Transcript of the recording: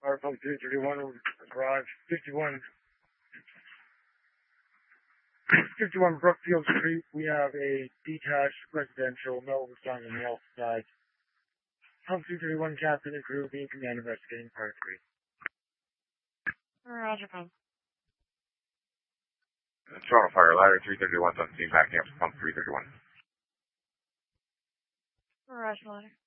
Our pump 331 will arrive 51 Brookfield Street. We have a detached residential, no sign on the outside. Pump 231, Captain and crew being command investigating part 3. Roger, pump. Toronto Fire, ladder 331 on scene, backing up to pump 331. Roger, ladder.